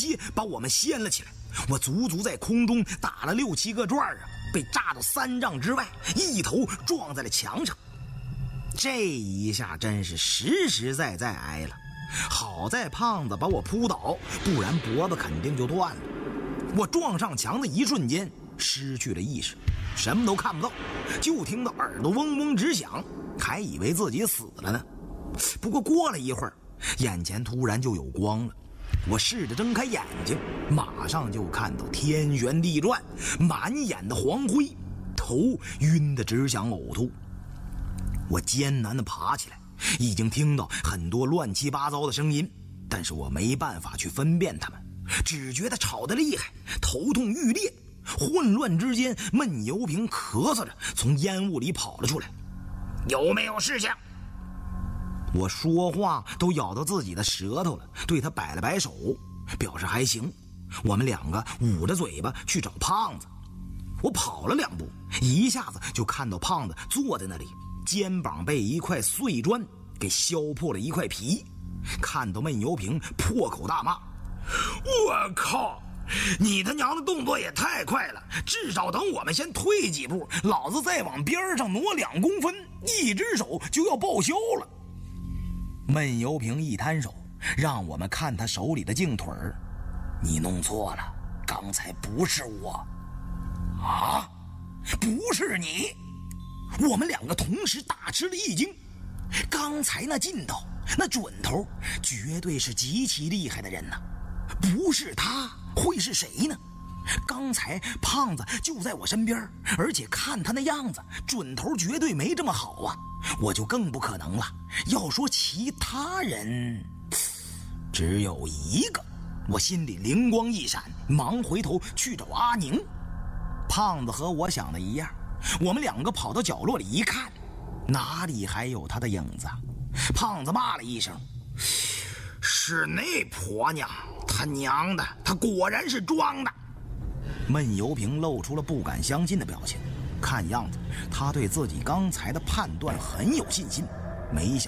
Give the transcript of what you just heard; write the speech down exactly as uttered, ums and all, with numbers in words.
切把我们掀了起来。我足足在空中打了六七个转啊，被炸到三丈之外，一头撞在了墙上。这一下真是实实在在挨了，好在胖子把我扑倒，不然脖子肯定就断了。我撞上墙的一瞬间失去了意识，什么都看不到，就听到耳朵嗡嗡直响，还以为自己死了呢。不过过了一会儿，眼前突然就有光了，我试着睁开眼睛，马上就看到天旋地转，满眼的黄灰，头晕得只想呕吐。我艰难地爬起来，已经听到很多乱七八糟的声音，但是我没办法去分辨它们，只觉得吵得厉害，头痛欲裂。混乱之间，闷油瓶咳嗽着从烟雾里跑了出来。有没有事情？我说话都咬到自己的舌头了，对他摆了摆手，表示还行。我们两个捂着嘴巴去找胖子。我跑了两步，一下子就看到胖子坐在那里，肩膀被一块碎砖给削破了一块皮。看到闷油瓶，破口大骂：我靠，你他娘的动作也太快了，至少等我们先退几步，老子再往边上挪两公分，一只手就要报销了。闷油瓶一摊手，让我们看他手里的净腿儿。你弄错了，刚才不是我。啊，不是你？我们两个同时大吃了一惊。刚才那劲头，那准头，绝对是极其厉害的人呐！不是他，会是谁呢？刚才胖子就在我身边，而且看他那样子，准头绝对没这么好啊，我就更不可能了。要说其他人，只有一个。我心里灵光一闪，忙回头去找阿宁。胖子和我想的一样，我们两个跑到角落里一看，哪里还有他的影子？胖子骂了一声：是那婆娘，他娘的，他果然是装的。闷油瓶露出了不敢相信的表情，看样子他对自己刚才的判断很有信心。没想